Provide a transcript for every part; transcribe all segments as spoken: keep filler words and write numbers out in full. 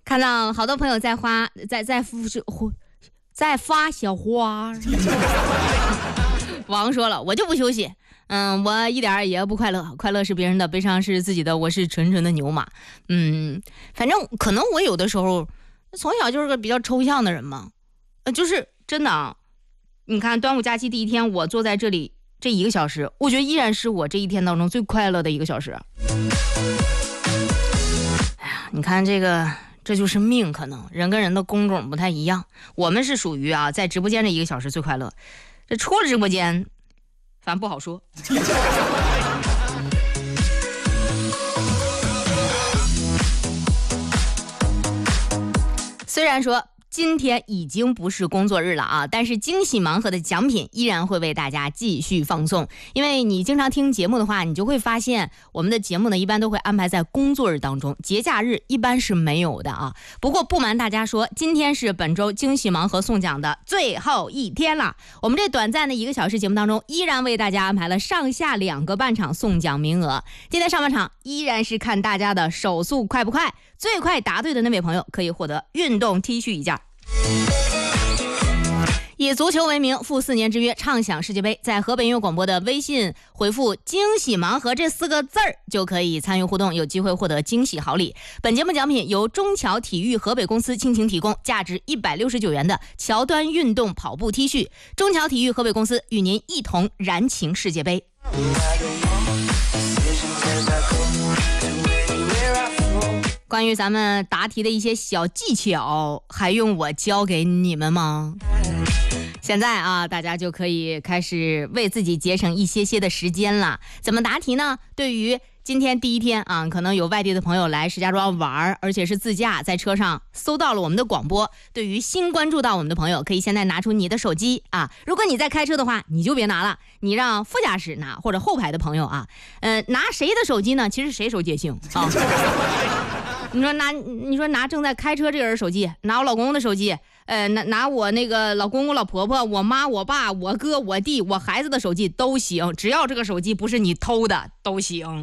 看到好多朋友在花在在复在发小花。王说了，我就不休息，嗯，我一点也不快乐，快乐是别人的，悲伤是自己的，我是纯纯的牛马。嗯，反正可能我有的时候从小就是个比较抽象的人嘛，呃，就是真的啊。你看端午假期第一天，我坐在这里这一个小时，我觉得依然是我这一天当中最快乐的一个小时。哎呀，你看这个，这就是命，可能人跟人的工种不太一样。我们是属于啊，在直播间这一个小时最快乐，这出了直播间，反正不好说。虽然说今天已经不是工作日了啊，但是惊喜盲盒的奖品依然会为大家继续放送。因为你经常听节目的话，你就会发现我们的节目呢一般都会安排在工作日当中，节假日一般是没有的啊。不过不瞒大家说，今天是本周惊喜盲盒送奖的最后一天了。我们这短暂的一个小时节目当中，依然为大家安排了上下两个半场送奖名额。今天上半场依然是看大家的手速快不快，最快答对的那位朋友可以获得运动 T 恤一件。以足球为名赴四年之约畅享世界杯，在河北音乐广播的微信回复惊喜盲盒这四个字儿就可以参与互动，有机会获得惊喜好礼。本节目奖品由中侨体育河北公司倾情提供，价值一百六十九元的乔端运动跑步 T 恤。中侨体育河北公司与您一同燃情世界杯。关于咱们答题的一些小技巧，还用我教给你们吗？现在啊，大家就可以开始为自己节省一些些的时间了。怎么答题呢？对于今天第一天啊，可能有外地的朋友来石家庄玩，而且是自驾，在车上搜到了我们的广播。对于新关注到我们的朋友，可以现在拿出你的手机啊。如果你在开车的话，你就别拿了，你让副驾驶拿，或者后排的朋友啊，呃，拿谁的手机呢？其实谁手机也行啊。你说拿你说拿正在开车这个人手机，拿我老公的手机，呃，拿拿我那个老公公、老婆婆、我妈、我爸、我哥、我弟、我孩子的手机都行，只要这个手机不是你偷的都行。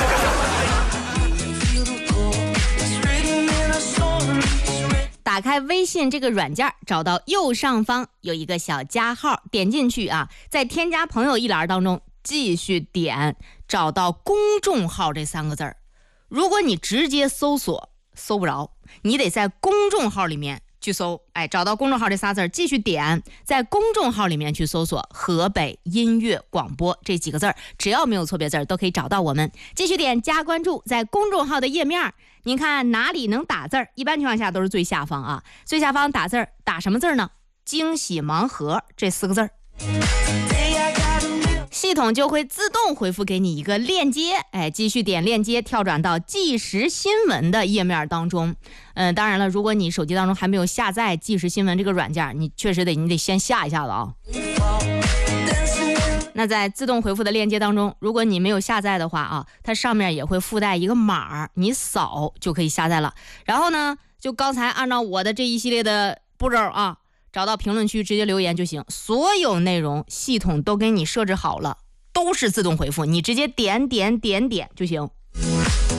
打开微信这个软件，找到右上方有一个小加号，点进去啊，在添加朋友一栏当中继续点，找到公众号这三个字儿。如果你直接搜索搜不着，你得在公众号里面去搜，哎，找到公众号这仨字儿，继续点，在公众号里面去搜索河北音乐广播这几个字儿，只要没有错别字儿都可以找到我们。继续点加关注，在公众号的页面您看哪里能打字儿，一般情况下都是最下方啊，最下方打字儿，打什么字儿呢？惊喜盲盒这四个字儿，系统就会自动回复给你一个链接，哎，继续点链接，跳转到即时新闻的页面当中。嗯、呃，当然了，如果你手机当中还没有下载即时新闻这个软件，你确实得你得先下一下子啊。那在自动回复的链接当中，如果你没有下载的话啊，它上面也会附带一个码，你扫就可以下载了。然后呢，就刚才按照我的这一系列的步骤啊，找到评论区直接留言就行，所有内容系统都给你设置好了，都是自动回复，你直接点点点点就行。